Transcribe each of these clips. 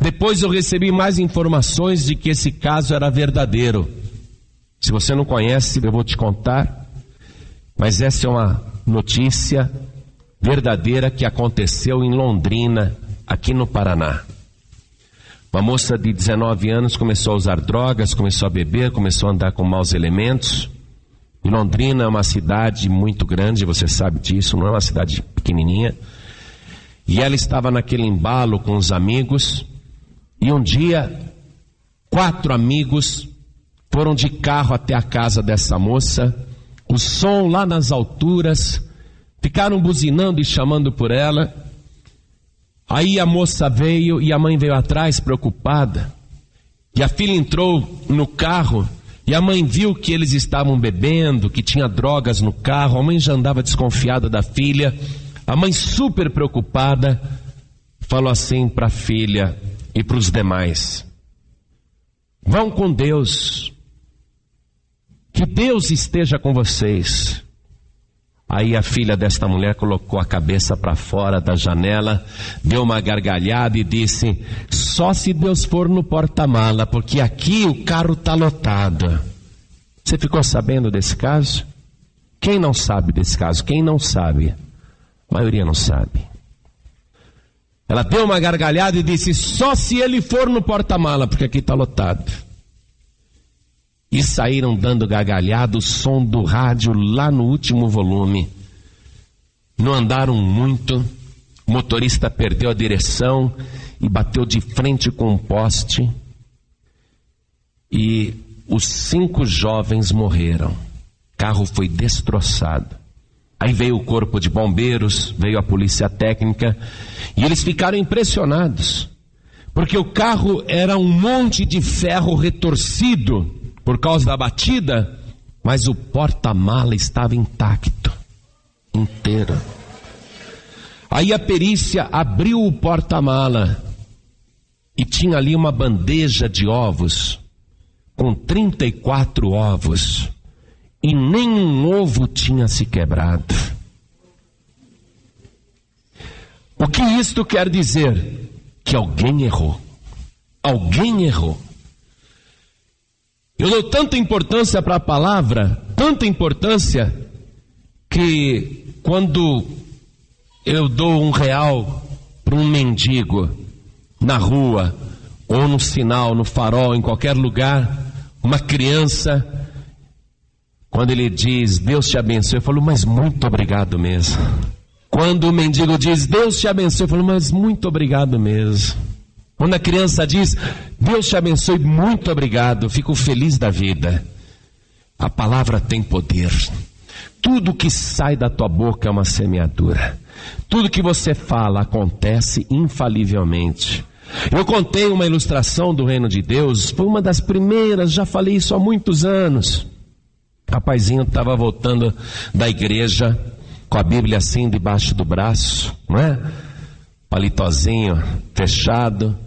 Depois eu recebi mais informações de que esse caso era verdadeiro. Se você não conhece, eu vou te contar. Mas essa é uma notícia verdadeira que aconteceu em Londrina, aqui no Paraná. Uma moça de 19 anos começou a usar drogas, começou a beber, começou a andar com maus elementos. E Londrina é uma cidade muito grande, você sabe disso, não é uma cidade pequenininha. E ela estava naquele embalo com os amigos. E um dia, 4 amigos foram de carro até a casa dessa moça. O som lá nas alturas, ficaram buzinando e chamando por ela. Aí a moça veio e a mãe veio atrás preocupada. E a filha entrou no carro e a mãe viu que eles estavam bebendo, que tinha drogas no carro. A mãe já andava desconfiada da filha. A mãe super preocupada falou assim para a filha e para os demais: vão com Deus. Que Deus esteja com vocês. Aí a filha desta mulher colocou a cabeça para fora da janela, deu uma gargalhada e disse: só se Deus for no porta-mala, porque aqui o carro está lotado. Você ficou sabendo desse caso? Quem não sabe desse caso? Quem não sabe? A maioria não sabe. Ela deu uma gargalhada e disse: só se ele for no porta-mala, porque aqui está lotado. E saíram dando gargalhada, o som do rádio lá no último volume. Não andaram muito, o motorista perdeu a direção e bateu de frente com um poste. E os 5 jovens morreram. O carro foi destroçado. Aí veio o corpo de bombeiros, veio a polícia técnica, e eles ficaram impressionados, porque o carro era um monte de ferro retorcido por causa da batida, mas o porta-mala estava intacto, inteiro. Aí a perícia abriu o porta-mala e tinha ali uma bandeja de ovos, com 34 ovos, e nenhum ovo tinha se quebrado. O que isto quer dizer? Que alguém errou. Alguém errou. Eu dou tanta importância para a palavra, tanta importância, que quando eu dou R$1 para um mendigo na rua, ou no sinal, no farol, em qualquer lugar, uma criança, quando ele diz Deus te abençoe, eu falo, mas muito obrigado mesmo. Quando o mendigo diz Deus te abençoe, eu falo, mas muito obrigado mesmo. Quando a criança diz Deus te abençoe, muito obrigado, eu fico feliz da vida. A palavra tem poder. Tudo que sai da tua boca é uma semeadura. Tudo que você fala acontece infalivelmente. Eu contei uma ilustração do reino de Deus, foi uma das primeiras, já falei isso há muitos anos. O rapazinho estava voltando da igreja com a Bíblia assim debaixo do braço, não é? Palitozinho fechado,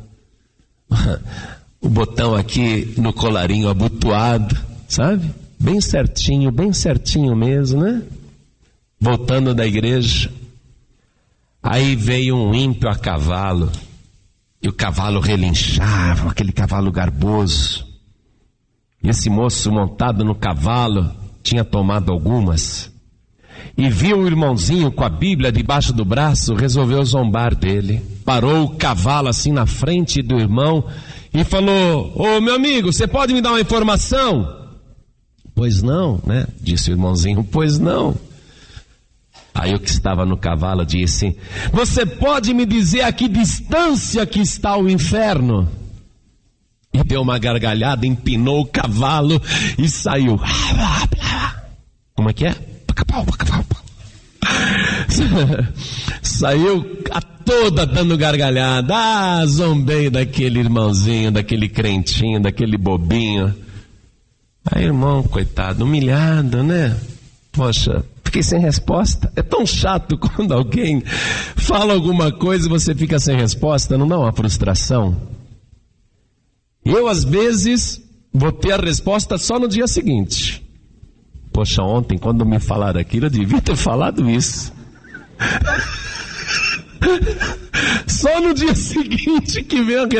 o botão aqui no colarinho abotoado, sabe? Bem certinho mesmo, né? Voltando da igreja. Aí veio um ímpio a cavalo, e o cavalo relinchava, aquele cavalo garboso. E esse moço montado no cavalo tinha tomado algumas, e viu o irmãozinho com a Bíblia debaixo do braço, resolveu zombar dele. Parou o cavalo assim na frente do irmão e falou: ô meu amigo, você pode me dar uma informação? Pois não, né? Disse o irmãozinho, pois não. Aí o que estava no cavalo disse: você pode me dizer a que distância que está o inferno? E deu uma gargalhada, empinou o cavalo e saiu. Como é que é? Saiu a toda dando gargalhada. Ah, zombei daquele irmãozinho, daquele crentinho, daquele bobinho. Aí irmão, coitado, humilhado, né? Poxa, fiquei sem resposta. É tão chato quando alguém fala alguma coisa e você fica sem resposta, não dá uma frustração? Eu às vezes vou ter a resposta só no dia seguinte. Poxa, ontem quando me falaram aquilo, eu devia ter falado isso. Só no dia seguinte que vem a